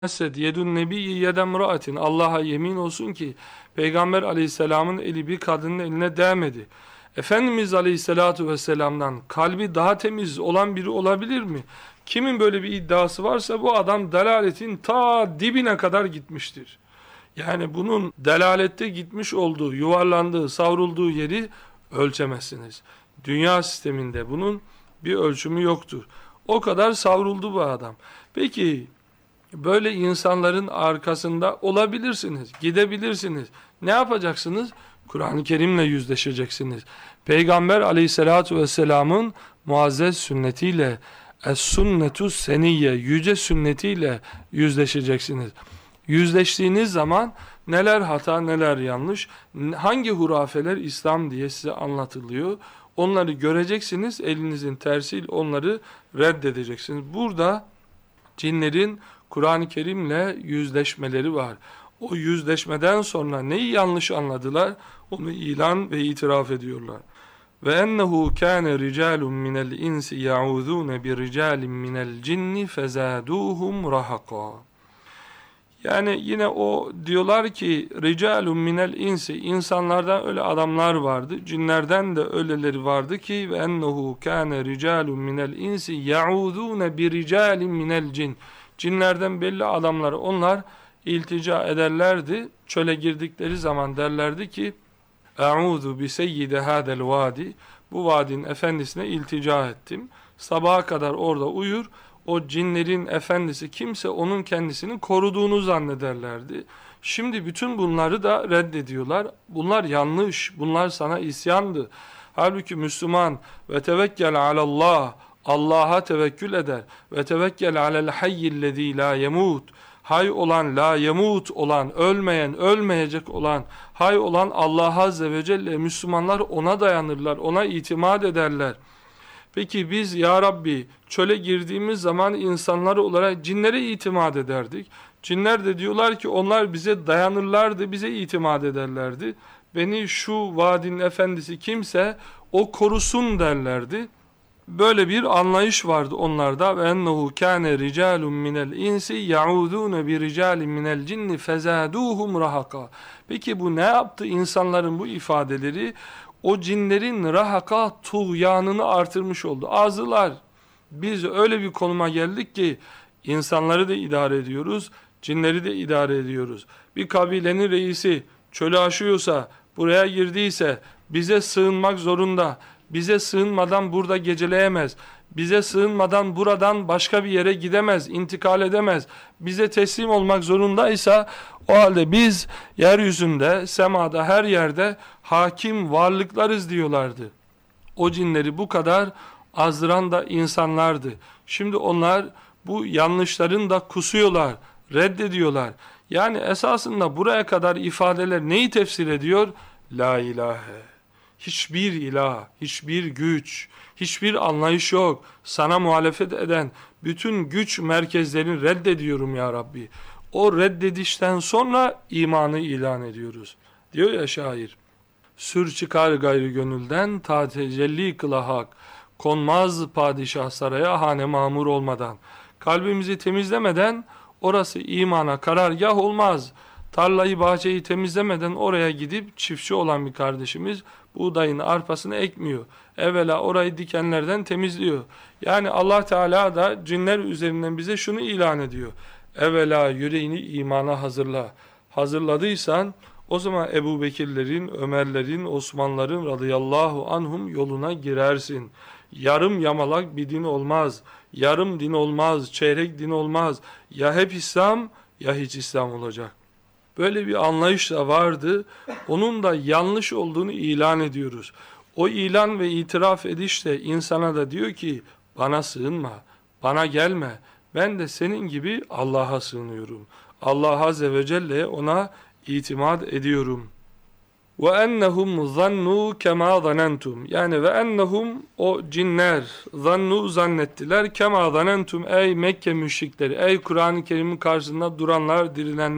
Mesed yedun nebiyyi yedemraatin. Allah'a yemin olsun ki Peygamber aleyhisselamın eli bir kadının eline değmedi. Efendimiz aleyhissalatu vesselam'dan kalbi daha temiz olan biri olabilir mi? Kimin böyle bir iddiası varsa bu adam delaletin ta dibine kadar gitmiştir. Yani bunun delalette gitmiş olduğu, yuvarlandığı, savrulduğu yeri ölçemezsiniz. Dünya sisteminde bunun bir ölçümü yoktur. O kadar savruldu bu adam. Peki böyle insanların arkasında olabilirsiniz, gidebilirsiniz. Ne yapacaksınız? Kur'an-ı Kerim'le yüzleşeceksiniz. Peygamber aleyhissalatu vesselamın muazzez sünnetiyle, es-sünnetu seniyye, yüce sünnetiyle yüzleşeceksiniz. Yüzleştiğiniz zaman neler hata, neler yanlış, hangi hurafeler İslam diye size anlatılıyor. Onları göreceksiniz, elinizin tersiyle onları reddedeceksiniz. Burada cinlerin Kur'an-ı Kerim'le yüzleşmeleri var. O yüzleşmeden sonra neyi yanlış anladılar? Onu ilan ve itiraf ediyorlar. Ve ennehu kâne ricâlun minel insi ya'ûzûne bi ricâlin minel cinni fezâdûhum rahaqâ. Yani yine o diyorlar ki ricalun minel insi, insanlardan öyle adamlar vardı, cinlerden de öyleleri vardı ki ve ennehu kâne ricalun minel insi ya'ûzûne bi ricalin minel cin. Cinlerden belli adamlar, onlar iltica ederlerdi. Çöle girdikleri zaman derlerdi ki e'ûzu bi seyyide hâdel vâdi, bu vadinin efendisine iltica ettim. Sabaha kadar orada uyur, o cinlerin efendisi kimse onun kendisini koruduğunu zannederlerdi. Şimdi bütün bunları da reddediyorlar. Bunlar yanlış, bunlar sana isyandı. Halbuki Müslüman ve tevekkel alallah, Allah'a tevekkül eder. Ve tevekkel alel hayyillezî la yemut, hay olan, la yemut olan, ölmeyen, ölmeyecek olan, hay olan Allah Azze ve Celle, Müslümanlar ona dayanırlar, ona itimat ederler. Peki biz ya Rabbi çöle girdiğimiz zaman insanlar olarak cinlere itimat ederdik. Cinler de diyorlar ki onlar bize dayanırlardı, bize itimat ederlerdi. Beni şu vadinin efendisi kimse o korusun derlerdi. Böyle bir anlayış vardı onlarda. Ve ennehu kâne ricâlun minel insi ya'ûzûne bi ricâlin minel cinni fezâdûhum rahaka. Peki bu ne yaptı? İnsanların bu ifadeleri o cinlerin rahaka tuğyanını artırmış oldu. Azılar, biz öyle bir konuma geldik ki insanları da idare ediyoruz, cinleri de idare ediyoruz. Bir kabilenin reisi çölü aşıyorsa, buraya girdiyse bize sığınmak zorunda. Bize sığınmadan burada geceleyemez. Bize sığınmadan buradan başka bir yere gidemez, intikal edemez. Bize teslim olmak zorundaysa o halde biz yeryüzünde, semada, her yerde hakim varlıklarız diyorlardı. O cinleri bu kadar azdıran da insanlardı. Şimdi onlar bu yanlışların da kusuyorlar, reddediyorlar. Yani esasında buraya kadar ifadeler neyi tefsir ediyor? La ilahe. Hiçbir ilah, hiçbir güç, hiçbir anlayış yok. Sana muhalefet eden bütün güç merkezlerini reddediyorum ya Rabbi. O reddedişten sonra imanı ilan ediyoruz. Diyor ya şair. Sür çıkar gayrı gönülden, ta tecelli kıla hak. Konmaz padişah saraya hane mamur olmadan. Kalbimizi temizlemeden orası imana karargah olmaz. Tarlayı, bahçeyi temizlemeden oraya gidip çiftçi olan bir kardeşimiz buğdayını, arpasını ekmiyor. Evvela orayı dikenlerden temizliyor. Yani Allah Teala da cinler üzerinden bize şunu ilan ediyor. Evvela yüreğini imana hazırla. Hazırladıysan o zaman Ebu Bekirlerin, Ömerlerin, Osmanların radıyallahu anhum yoluna girersin. Yarım yamalak bir din olmaz. Yarım din olmaz, çeyrek din olmaz. Ya hep İslam ya hiç İslam olacak. Böyle bir anlayış da vardı. Onun da yanlış olduğunu ilan ediyoruz. O ilan ve itiraf ediş de insana da diyor ki bana sığınma, bana gelme. Ben de senin gibi Allah'a sığınıyorum. Allah Azze ve Celle'ye, ona itimat ediyorum. Ve ennehum zannu kema zanentum. Yani ve ennehum, o cinler zannu, zannettiler, kema zanentum, ey Mekke müşrikleri, ey Kur'an-ı Kerim'in karşısında duranlar,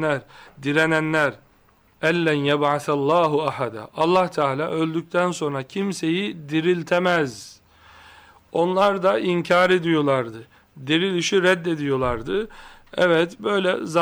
direnenler. Ellen yeb'asallahu ahada. Allah Teala öldükten sonra kimseyi diriltemez. Onlar da inkar ediyorlardı. Dirilişi reddediyorlardı. Evet, böyle